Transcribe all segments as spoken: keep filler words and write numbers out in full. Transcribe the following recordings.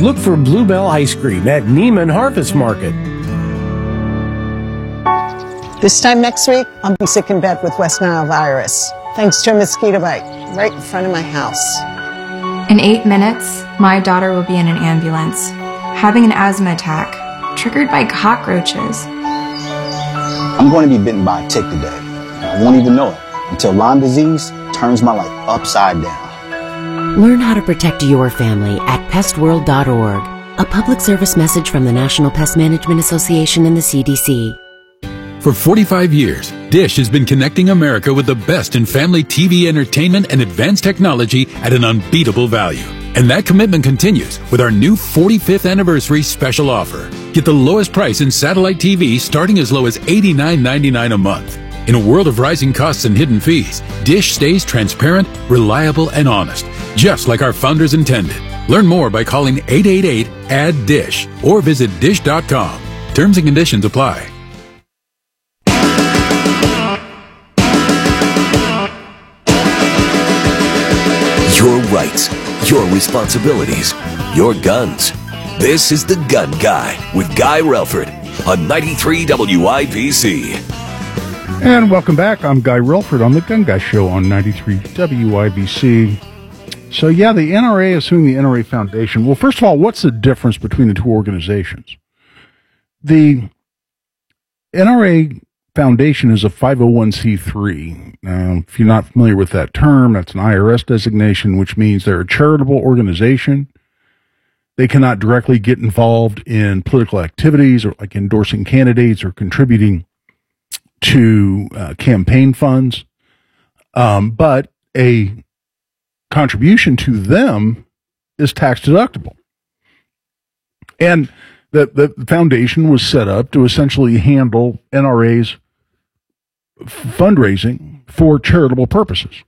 Look for Bluebell Ice Cream at Neiman Harvest Market. This time next week, I'll be sick in bed with West Nile virus, thanks to a mosquito bite right in front of my house. In eight minutes, my daughter will be in an ambulance, having an asthma attack, triggered by cockroaches. I'm going to be bitten by a tick today. I won't even know it until Lyme disease turns my life upside down. Learn how to protect your family at pest world dot org. A public service message from the National Pest Management Association and the C D C. For forty-five years, Dish has been connecting America with the best in family T V entertainment and advanced technology at an unbeatable value. And that commitment continues with our new forty-fifth anniversary special offer. Get the lowest price in satellite T V starting as low as eighty-nine ninety-nine a month. In a world of rising costs and hidden fees, Dish stays transparent, reliable, and honest, just like our founders intended. Learn more by calling eight eight eight, A D D I S H or visit dish dot com. Terms and conditions apply. Your rights, your responsibilities, your guns. This is The Gun Guy with Guy Relford on ninety-three W I B C. And welcome back. I'm Guy Relford on The Gun Guy Show on ninety-three W I B C. So, yeah, the N R A is suing the N R A Foundation. Well, first of all, what's the difference between the two organizations? The N R A Foundation is a five oh one c three. Now, if you're not familiar with that term, that's an I R S designation, which means they're a charitable organization. They cannot directly get involved in political activities or like endorsing candidates or contributing to uh, campaign funds. Um, but a contribution to them is tax deductible. And the, the foundation was set up to essentially handle N R A's fundraising for charitable purposes.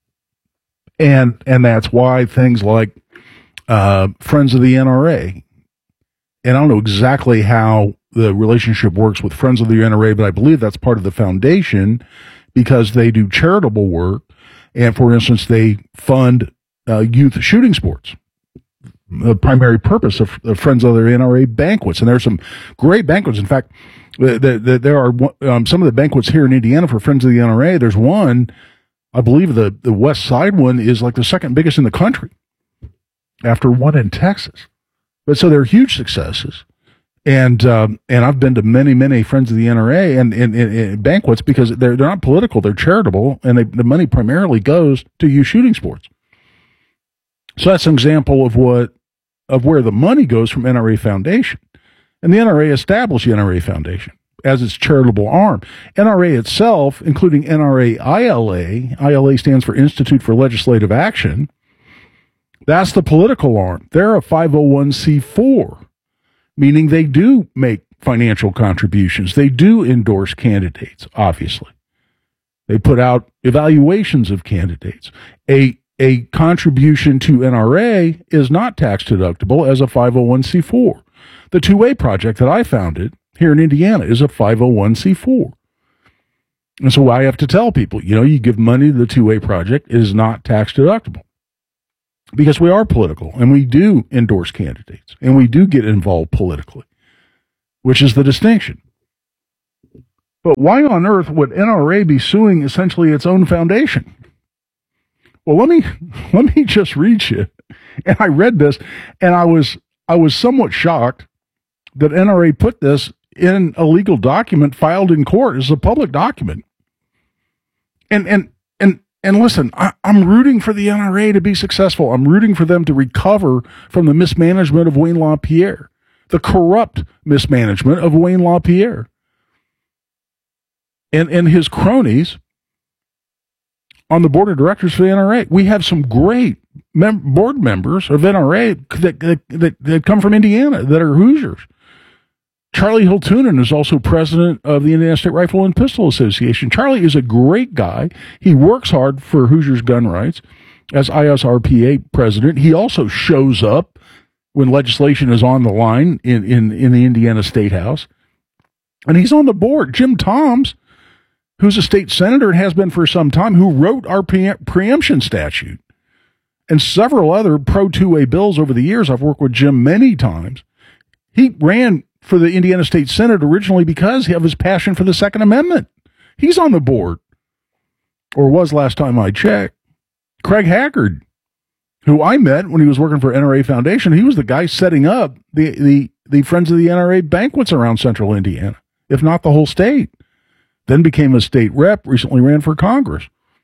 And and that's why things like uh, Friends of the N R A, and I don't know exactly how the relationship works with Friends of the N R A, but I believe that's part of the foundation because they do charitable work. And for instance, they fund uh, youth shooting sports. The primary purpose of, of Friends of the N R A banquets. And there are some great banquets. In fact, the, the, the, there are um, some of the banquets here in Indiana for Friends of the N R A. There's one, I believe the, the West Side one is like the second biggest in the country after one in Texas. But so they're huge successes. And um, and I've been to many, many Friends of the N R A and, and, and, and banquets because they're, they're not political, they're charitable, and they, the money primarily goes to youth shooting sports. So that's an example of what of where the money goes from N R A Foundation. And the N R A established the N R A Foundation as its charitable arm. N R A itself, including N R A I L A, I L A stands for Institute for Legislative Action, that's the political arm. They're a five oh one c four, meaning they do make financial contributions. They do endorse candidates, obviously. They put out evaluations of candidates. A A contribution to N R A is not tax deductible as a five oh one c four. The two A project that I founded here in Indiana is a five oh one c four. And so I have to tell people, you know, you give money to the two A project, it is not tax deductible. Because we are political and we do endorse candidates and we do get involved politically, which is the distinction. But why on earth would N R A be suing essentially its own foundation? Well, let me let me just read you. And I read this, and I was I was somewhat shocked that N R A put this in a legal document filed in court as a public document. And and and and listen, I, I'm rooting for the N R A to be successful. I'm rooting for them to recover from the mismanagement of Wayne LaPierre, the corrupt mismanagement of Wayne LaPierre, and and his cronies on the board of directors for the N R A. We have some great mem- board members of N R A that, that, that, that come from Indiana that are Hoosiers. Charlie Hiltunen is also president of the Indiana State Rifle and Pistol Association. Charlie is a great guy. He works hard for Hoosiers gun rights as I S R P A president. He also shows up when legislation is on the line in, in, in the Indiana State House. And he's on the board. Jim Toms, who's a state senator and has been for some time, who wrote our pre- preemption statute and several other pro two-way bills over the years. I've worked with Jim many times. He ran for the Indiana State Senate originally because of his passion for the Second Amendment. He's on the board, or was last time I checked. Craig Haggard, who I met when he was working for N R A Foundation, he was the guy setting up the, the, the Friends of the N R A banquets around central Indiana, if not the whole state. Then became a state rep, recently ran for Congress.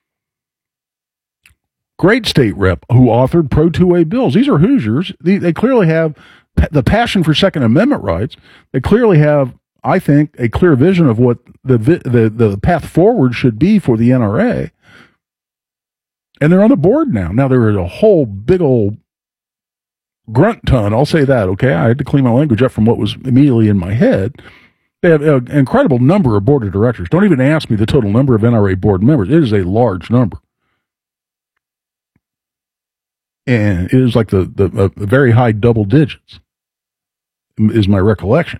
Great state rep who authored pro two-way bills. These are Hoosiers. They, they clearly have pa- the passion for Second Amendment rights. They clearly have, I think, a clear vision of what the, the, the path forward should be for the N R A. And they're on the board now. Now, there is a whole big old grunt ton. I'll say that, okay? I had to clean my language up from what was immediately in my head. They have an incredible number of board of directors. Don't even ask me the total number of N R A board members. It is a large number. And it is like the, the uh, very high double digits, is my recollection.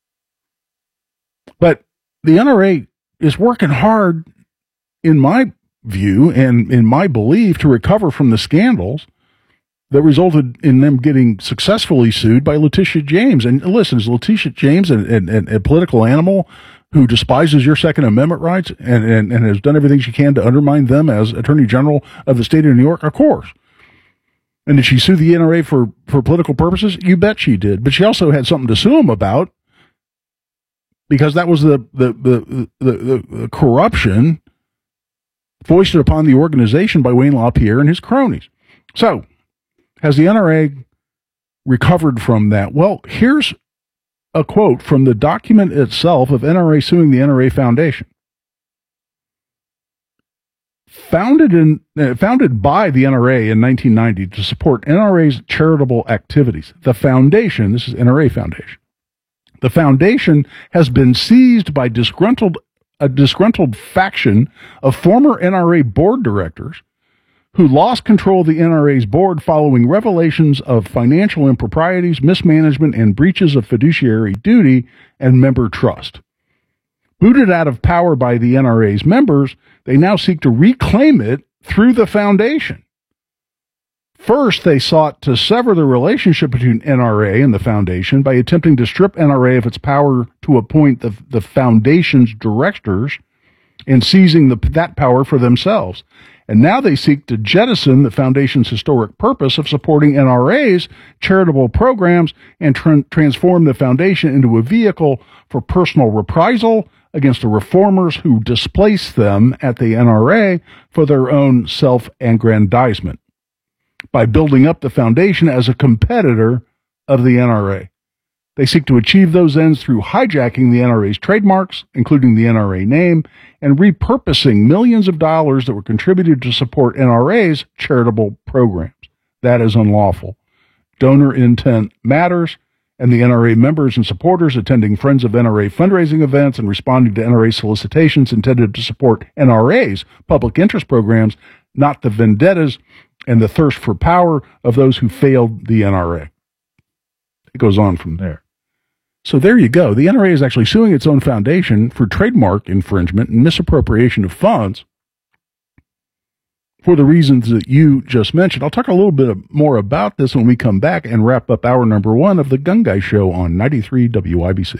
But the N R A is working hard, in my view and in my belief, to recover from the scandals that resulted in them getting successfully sued by Letitia James. And listen, is Letitia James a, a, a political animal who despises your Second Amendment rights and, and, and has done everything she can to undermine them as Attorney General of the state of New York? Of course. And did she sue the N R A for, for political purposes? You bet she did. But she also had something to sue them about, because that was the, the, the, the, the, the corruption foisted upon the organization by Wayne LaPierre and his cronies. So, has the N R A recovered from that? Well, here's a quote from the document itself of N R A suing the N R A Foundation. Founded in uh, founded by the N R A in nineteen ninety to support N R A's charitable activities, the foundation, this is N R A Foundation, the foundation has been seized by disgruntled a disgruntled faction of former N R A board directors who lost control of the N R A's board following revelations of financial improprieties, mismanagement, and breaches of fiduciary duty and member trust. Booted out of power by the N R A's members, they now seek to reclaim it through the foundation. First, they sought to sever the relationship between N R A and the foundation by attempting to strip N R A of its power to appoint the, the foundation's directors and seizing the, that power for themselves. And now they seek to jettison the foundation's historic purpose of supporting N R A's charitable programs and tra- transform the foundation into a vehicle for personal reprisal against the reformers who displace them at the N R A for their own self-aggrandizement by building up the foundation as a competitor of the N R A. They seek to achieve those ends through hijacking the N R A's trademarks, including the N R A name, and repurposing millions of dollars that were contributed to support N R A's charitable programs. That is unlawful. Donor intent matters, and the N R A members and supporters attending Friends of N R A fundraising events and responding to N R A solicitations intended to support N R A's public interest programs, not the vendettas and the thirst for power of those who failed the N R A. It goes on from there. So there you go. The N R A is actually suing its own foundation for trademark infringement and misappropriation of funds for the reasons that you just mentioned. I'll talk a little bit more about this when we come back and wrap up hour number one of the Gun Guy Show on ninety-three W I B C.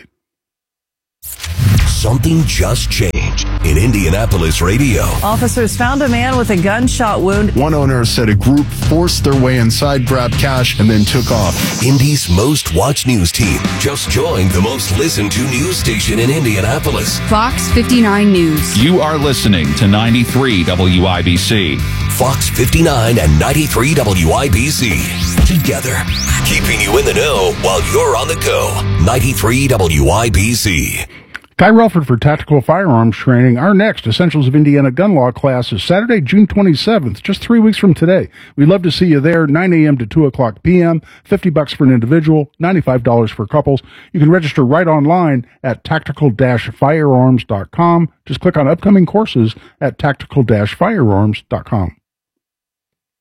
Something just changed in Indianapolis radio. Officers found a man with a gunshot wound. One owner said a group forced their way inside, grabbed cash, and then took off. Indy's most watched news team just joined the most listened to news station in Indianapolis. Fox fifty-nine News. You are listening to ninety-three W I B C. Fox fifty-nine and ninety-three W I B C. Together, keeping you in the know while you're on the go. ninety-three W I B C. Guy Relford for Tactical Firearms Training. Our next Essentials of Indiana Gun Law class is Saturday, June twenty-seventh, just three weeks from today. We'd love to see you there, nine a.m. to two o'clock p.m., fifty bucks for an individual, ninety-five dollars for couples. You can register right online at tactical dash firearms dot com. Just click on upcoming courses at tactical dash firearms dot com.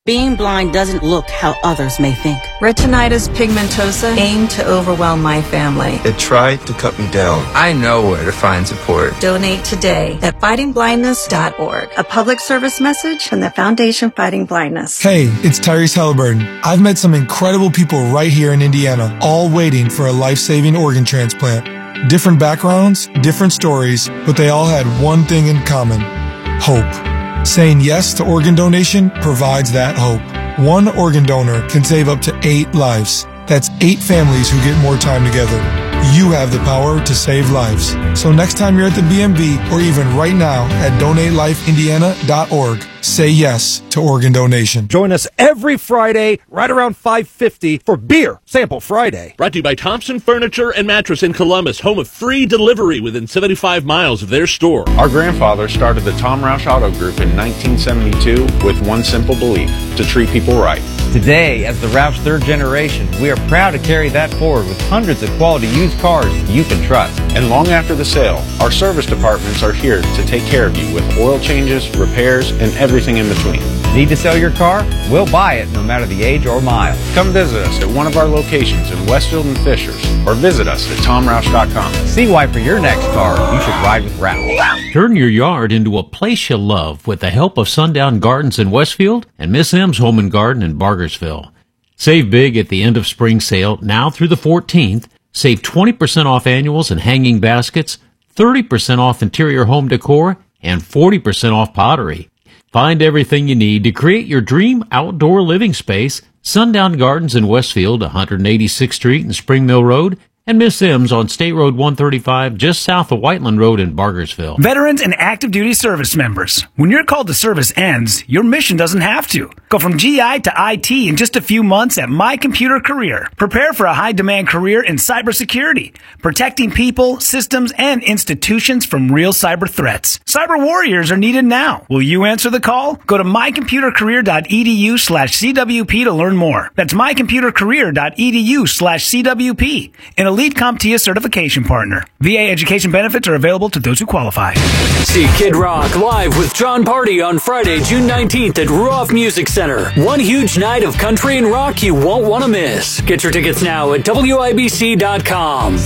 Being blind doesn't look how others may think. Retinitis pigmentosa aimed to overwhelm my family. It tried to cut me down. I know where to find support. Donate today at fighting blindness dot org. A public service message from the Foundation Fighting Blindness. Hey, it's Tyrese Halliburton. I've met some incredible people right here in Indiana, all waiting for a life-saving organ transplant. Different backgrounds, different stories, but they all had one thing in common: hope. Saying yes to organ donation provides that hope. One organ donor can save up to eight lives. That's eight families who get more time together. You have the power to save lives. So next time you're at the B M V, or even right now at donate life indiana dot org, say yes to organ donation. Join us every Friday right around five fifty for Beer Sample Friday. Brought to you by Thompson Furniture and Mattress in Columbus, home of free delivery within seventy-five miles of their store. Our grandfather started the Tom Roush Auto Group in nineteen seventy-two with one simple belief: to treat people right. Today, as the Roush third generation, we are proud to carry that forward with hundreds of quality used cars you can trust. And long after the sale, our service departments are here to take care of you with oil changes, repairs, and everything in between. Need to sell your car? We'll buy it no matter the age or mile. Come visit us at one of our locations in Westfield and Fishers, or visit us at tom roush dot com. See why for your next car, you should ride with Roush. Turn your yard into a place you love with the help of Sundown Gardens in Westfield and Miss M's Home and Garden in Bargersville. Save big at the end of spring sale now through the fourteenth. Save twenty percent off annuals and hanging baskets, thirty percent off interior home decor, and forty percent off pottery. Find everything you need to create your dream outdoor living space. Sundown Gardens in Westfield, one eighty-sixth Street and Spring Mill Road, and Miss M's on State Road one thirty-five, just south of Whiteland Road in Bargersville. Veterans and active duty service members, when your call to service ends, your mission doesn't have to. Go from G I to I T in just a few months at My Computer Career. Prepare for a high-demand career in cybersecurity, protecting people, systems, and institutions from real cyber threats. Cyber warriors are needed now. Will you answer the call? Go to my computer career dot e d u slash c w p to learn more. That's my computer career dot e d u slash c w p. An elite CompTIA certification partner. V A education benefits are available to those who qualify. See Kid Rock live with John Party on Friday, June nineteenth at Ruoff Music Center. One huge night of country and rock you won't want to miss. Get your tickets now at w i b c dot com.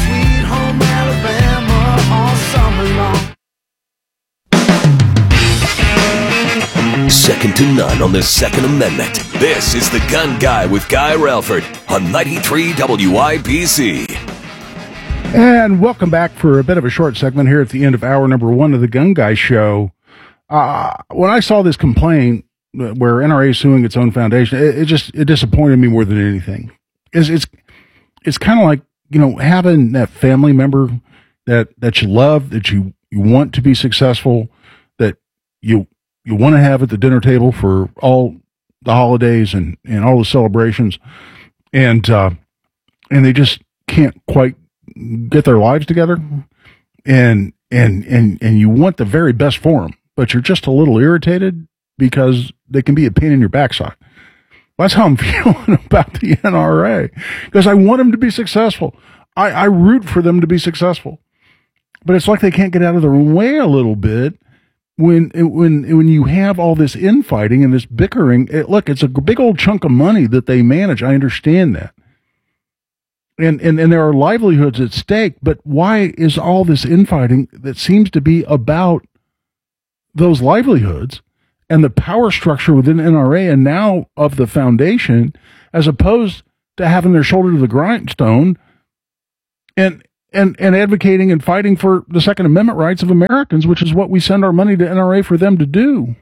Second to none on the Second Amendment. This is The Gun Guy with Guy Relford on ninety-three W I B C. And welcome back for a bit of a short segment here at the end of hour number one of The Gun Guy Show. Uh, when I saw this complaint where N R A is suing its own foundation, it, it just it disappointed me more than anything. It's it's, it's kind of like, you know, having that family member that, that you love, that you, you want to be successful, that you you want to have at the dinner table for all the holidays and, and all the celebrations, and uh, and they just can't quite get their lives together, and and and and you want the very best for them, but you're just a little irritated because they can be a pain in your backside. That's how I'm feeling about the N R A, because I want them to be successful. I, I root for them to be successful, but it's like they can't get out of their own way a little bit when when when you have all this infighting and this bickering. It, look, it's a big old chunk of money that they manage. I understand that. And, and and there are livelihoods at stake, but why is all this infighting that seems to be about those livelihoods and the power structure within N R A and now of the foundation, as opposed to having their shoulder to the grindstone and and and advocating and fighting for the Second Amendment rights of Americans, which is what we send our money to N R A for them to do.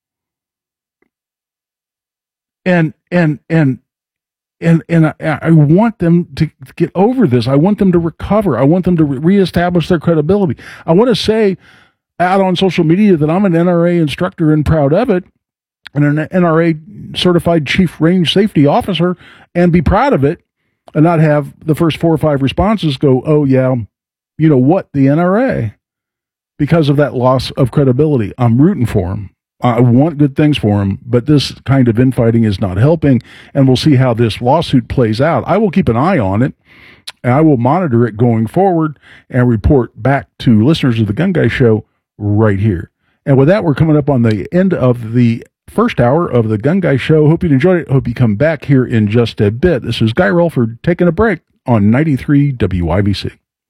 And and and And and I, I want them to get over this. I want them to recover. I want them to re- reestablish their credibility. I want to say out on social media that I'm an N R A instructor and proud of it, and an N R A certified chief range safety officer, and be proud of it, and not have the first four or five responses go, oh yeah, you know what, the N R A, because of that loss of credibility. I'm rooting for them. I want good things for him, but this kind of infighting is not helping, and we'll see how this lawsuit plays out. I will keep an eye on it, and I will monitor it going forward and report back to listeners of the Gun Guy Show right here. And with that, we're coming up on the end of the first hour of the Gun Guy Show. Hope you enjoyed it. Hope you come back here in just a bit. This is Guy Relford taking a break on ninety-three W I B C.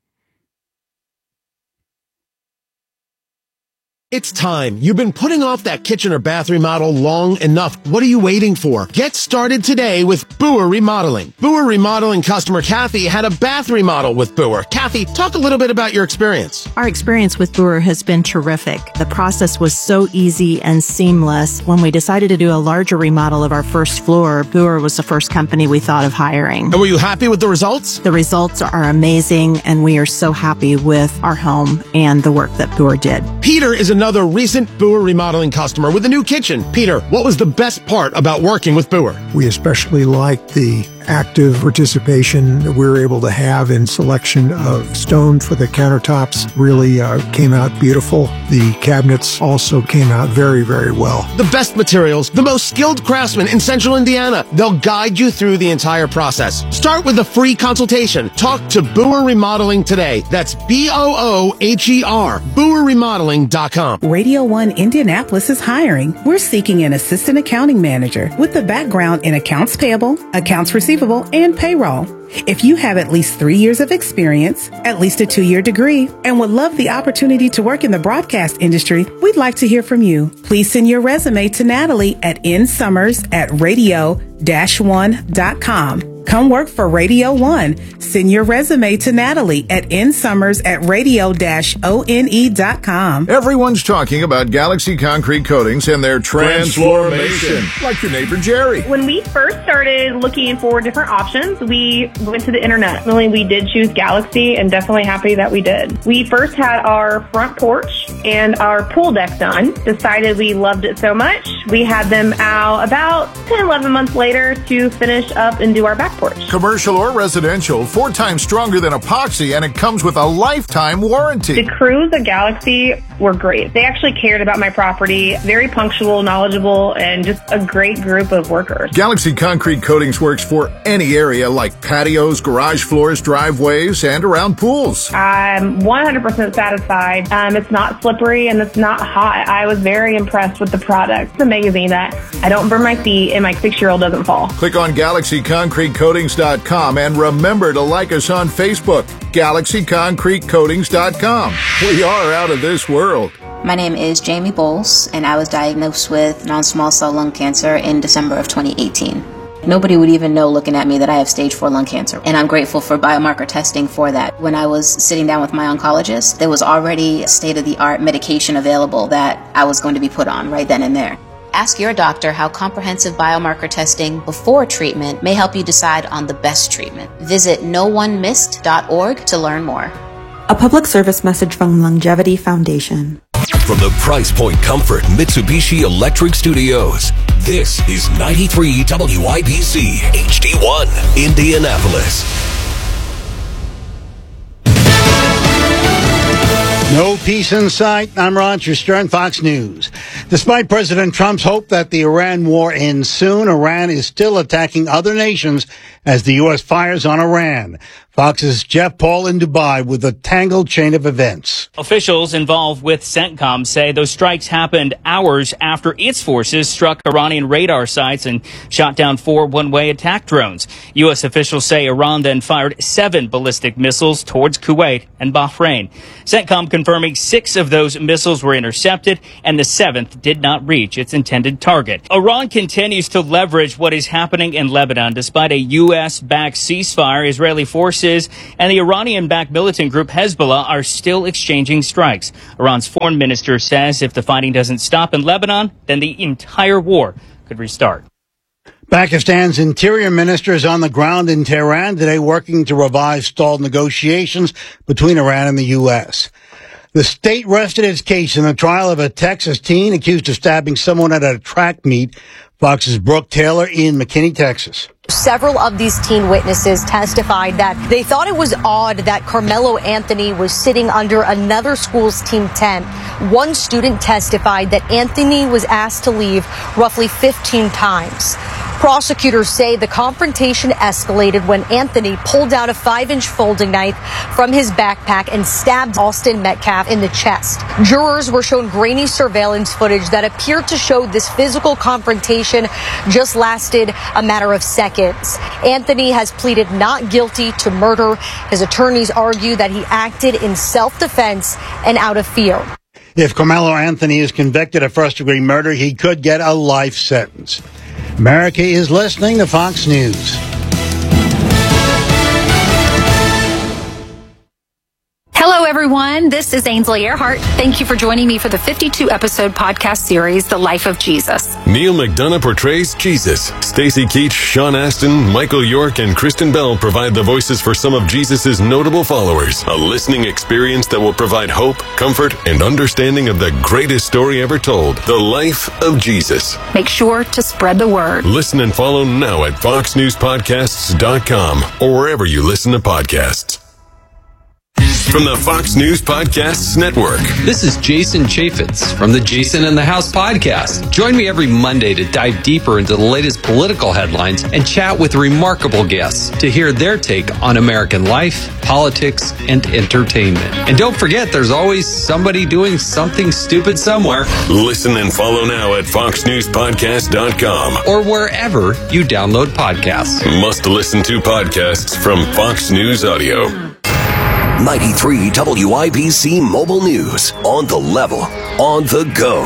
It's time. You've been putting off that kitchen or bath remodel long enough. What are you waiting for? Get started today with Boer Remodeling. Boer Remodeling customer Kathy had a bath remodel with Boer. Kathy, talk a little bit about your experience. Our experience with Boer has been terrific. The process was so easy and seamless. When we decided to do a larger remodel of our first floor, Boer was the first company we thought of hiring. And were you happy with the results? The results are amazing, and we are so happy with our home and the work that Boer did. Peter is another Another recent Boer Remodeling customer with a new kitchen. Peter, what was the best part about working with Boer? We especially liked the active participation that we were able to have in selection of stone for the countertops. Really uh, came out beautiful. The cabinets also came out very, very well. The best materials, the most skilled craftsmen in Central Indiana. They'll guide you through the entire process. Start with a free consultation. Talk to Boer Remodeling today. That's B O O H E R, boer remodeling dot com. Radio one Indianapolis is hiring. We're seeking an assistant accounting manager with a background in accounts payable, accounts receivable, and payroll. If you have at least three years of experience, at least a two-year degree, and would love the opportunity to work in the broadcast industry, we'd like to hear from you. Please send your resume to Natalie at nsummers at radio dash one dot com. Come work for Radio one. Send your resume to Natalie at nsummers at radio dash one dot com. Everyone's talking about Galaxy Concrete Coatings and their transformation, like your neighbor Jerry. When we first started looking for different options, we went to the internet. Really, we did choose Galaxy, and definitely happy that we did. We first had our front porch and our pool deck done. Decided we loved it so much, we had them out about ten, eleven months later to finish up and do our back porch. Commercial or residential, four times stronger than epoxy, and it comes with a lifetime warranty. The crews at Galaxy were great. They actually cared about my property, very punctual, knowledgeable, and just a great group of workers. Galaxy Concrete Coatings works for any area like patios, garage floors, driveways, and around pools. I'm one hundred percent satisfied. Um, it's not slippery and it's not hot. I was very impressed with the product. It's amazing that I don't burn my feet and my six-year-old doesn't fall. Click on galaxy concrete coatings dot com and remember to like us on Facebook, galaxy concrete coatings dot com. We are out of this world. My name is Jamie Bowles, and I was diagnosed with non-small cell lung cancer in December of twenty eighteen. Nobody would even know looking at me that I have stage four lung cancer, and I'm grateful for biomarker testing for that. When I was sitting down with my oncologist, there was already state-of-the-art medication available that I was going to be put on right then and there. Ask your doctor how comprehensive biomarker testing before treatment may help you decide on the best treatment. Visit no one missed dot org to learn more. A public service message from Longevity Foundation. From the Price Point Comfort Mitsubishi Electric Studios, this is ninety-three W I B C H D one, Indianapolis. No peace in sight. I'm Roger Stern, Fox News. Despite President Trump's hope that the Iran war ends soon, Iran is still attacking other nations as the U S fires on Iran. Fox's Jeff Paul in Dubai with a tangled chain of events. Officials involved with CENTCOM say those strikes happened hours after its forces struck Iranian radar sites and shot down four one-way attack drones. U S officials say Iran then fired seven ballistic missiles towards Kuwait and Bahrain. CENTCOM confirming six of those missiles were intercepted and the seventh did not reach its intended target. Iran continues to leverage what is happening in Lebanon despite a U S-backed ceasefire. Israeli forces and the Iranian-backed militant group Hezbollah are still exchanging strikes. Iran's foreign minister says if the fighting doesn't stop in Lebanon, then the entire war could restart. Pakistan's interior minister is on the ground in Tehran today working to revive stalled negotiations between Iran and the U S. The state rested its case in the trial of a Texas teen accused of stabbing someone at a track meet. Fox's Brooke Taylor in McKinney, Texas. Several of these teen witnesses testified that they thought it was odd that Carmelo Anthony was sitting under another school's team tent. One student testified that Anthony was asked to leave roughly fifteen times. Prosecutors say the confrontation escalated when Anthony pulled out a five-inch folding knife from his backpack and stabbed Austin Metcalf in the chest. Jurors were shown grainy surveillance footage that appeared to show this physical confrontation just lasted a matter of seconds. Anthony has pleaded not guilty to murder. His attorneys argue that he acted in self-defense and out of fear. If Carmelo Anthony is convicted of first-degree murder, he could get a life sentence. America is listening to Fox News. Hello, everyone. This is Ainsley Earhart. Thank you for joining me for the fifty-two episode podcast series, The Life of Jesus. Neil McDonough portrays Jesus. Stacey Keach, Sean Astin, Michael York, and Kristen Bell provide the voices for some of Jesus' notable followers. A listening experience that will provide hope, comfort, and understanding of the greatest story ever told, The Life of Jesus. Make sure to spread the word. Listen and follow now at fox news podcasts dot com or wherever you listen to podcasts. From the Fox News Podcasts Network. This is Jason Chaffetz from the Jason in the House podcast. Join me every Monday to dive deeper into the latest political headlines and chat with remarkable guests to hear their take on American life, politics, and entertainment. And don't forget, there's always somebody doing something stupid somewhere. Listen and follow now at fox news podcast dot com or wherever you download podcasts. Must listen to podcasts from Fox News Audio. ninety-three W I B C Mobile News. On the level, on the go.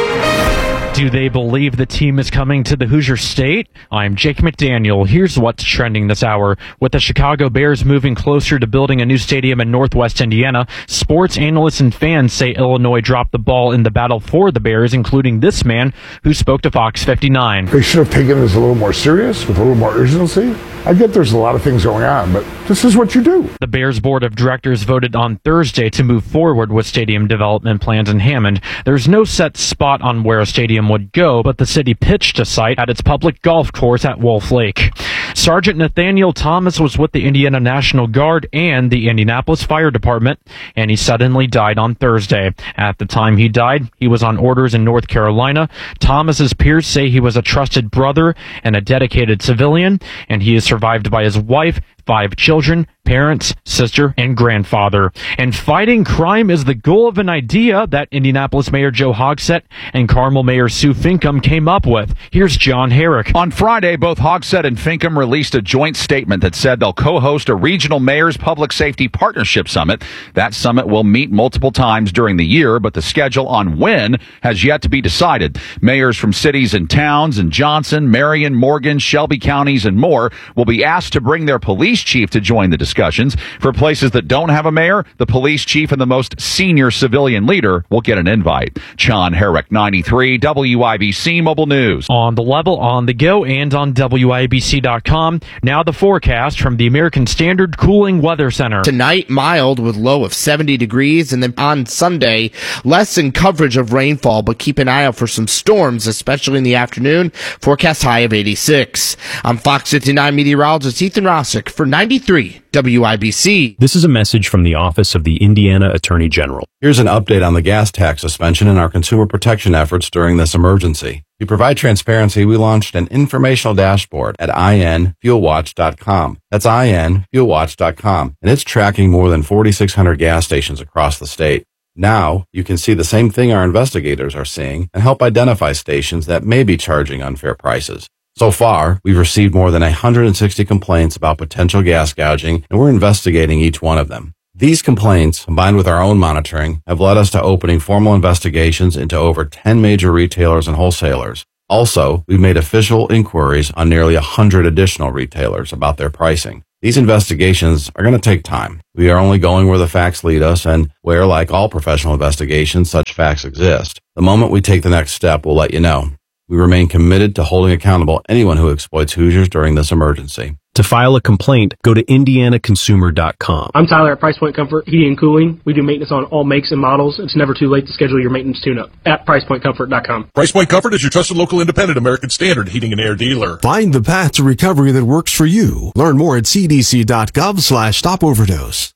Do they believe the team is coming to the Hoosier State? I'm Jake McDaniel. Here's what's trending this hour. With the Chicago Bears moving closer to building a new stadium in Northwest Indiana, sports analysts and fans say Illinois dropped the ball in the battle for the Bears, including this man who spoke to Fox fifty-nine. They should have taken this a little more serious, with a little more urgency. I get there's a lot of things going on, but this is what you do. The Bears board of directors voted on Thursday to move forward with stadium development plans in Hammond. There's no set spot on where a stadium would go, but the city pitched a site at its public golf course at Wolf Lake. Sergeant Nathaniel Thomas was with the Indiana National Guard and the Indianapolis Fire Department, and he suddenly died on Thursday. At the time he died, he was on orders in North Carolina. Thomas's peers say he was a trusted brother and a dedicated civilian, and he is survived by his wife, five children, parents, sister, and grandfather. And fighting crime is the goal of an idea that Indianapolis Mayor Joe Hogsett and Carmel Mayor Sue Finkam came up with. Here's John Herrick. On Friday, both Hogsett and Finkam released a joint statement that said they'll co-host a regional mayors public safety partnership summit. That summit will meet multiple times during the year, but the schedule on when has yet to be decided. Mayors from cities and towns in Johnson, Marion, Morgan, Shelby counties, and more will be asked to bring their police chief to join the discussions. For places that don't have a mayor, the police chief and the most senior civilian leader will get an invite. John Herrick, ninety-three W I B C Mobile News. On the level, on the go, and on W I B C dot com. Now the forecast from the American Standard Cooling Weather Center. Tonight, mild with low of seventy degrees, and then on Sunday, less in coverage of rainfall, but keep an eye out for some storms, especially in the afternoon. Forecast high of eighty-six. I'm Fox fifty-nine meteorologist Ethan Rossick for ninety-three W I B C. This is a message from the Office of the Indiana Attorney General. Here's an update on the gas tax suspension and our consumer protection efforts during this emergency. To provide transparency, we launched an informational dashboard at I N fuel watch dot com. That's I N fuel watch dot com, and it's tracking more than forty-six hundred gas stations across the state. Now, you can see the same thing our investigators are seeing and help identify stations that may be charging unfair prices. So far, we've received more than one hundred sixty complaints about potential gas gouging, and we're investigating each one of them. These complaints, combined with our own monitoring, have led us to opening formal investigations into over ten major retailers and wholesalers. Also, we've made official inquiries on nearly one hundred additional retailers about their pricing. These investigations are going to take time. We are only going where the facts lead us and where, like all professional investigations, such facts exist. The moment we take the next step, we'll let you know. We remain committed to holding accountable anyone who exploits Hoosiers during this emergency. To file a complaint, go to indiana consumer dot com. I'm Tyler at Price Point Comfort Heating and Cooling. We do maintenance on all makes and models. It's never too late to schedule your maintenance tune-up at price point comfort dot com. Price Point Comfort is your trusted local independent American Standard heating and air dealer. Find the path to recovery that works for you. Learn more at c d c dot gov slash stop overdose.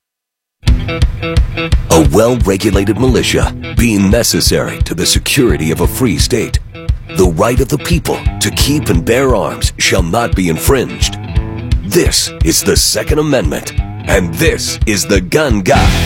A well-regulated militia being necessary to the security of a free state. The right of the people to keep and bear arms shall not be infringed. This is the Second Amendment, and this is the Gun Guy.